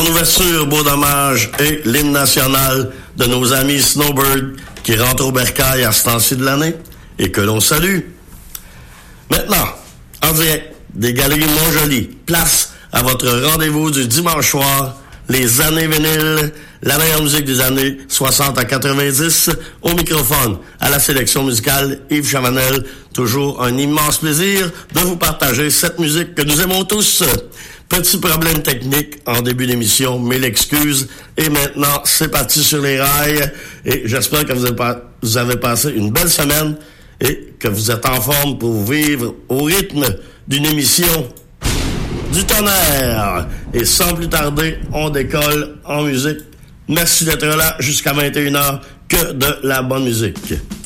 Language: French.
En ouverture, beau dommage et l'hymne national de nos amis Snowbird qui rentrent au bercail à ce temps-ci de l'année et que l'on salue. Maintenant, en direct des Galeries Montjoly, place à votre rendez-vous du dimanche soir, les années vinyles, la meilleure musique des années 60 à 90, au microphone, à la sélection musicale, Yves Chavanel. Toujours un immense plaisir de vous partager cette musique que nous aimons tous. Petit problème technique en début d'émission, mille excuses. Et maintenant, c'est parti sur les rails. Et j'espère que vous avez passé une belle semaine et que vous êtes en forme pour vivre au rythme d'une émission du tonnerre. Et sans plus tarder, on décolle en musique. Merci d'être là jusqu'à 21h. Que de la bonne musique.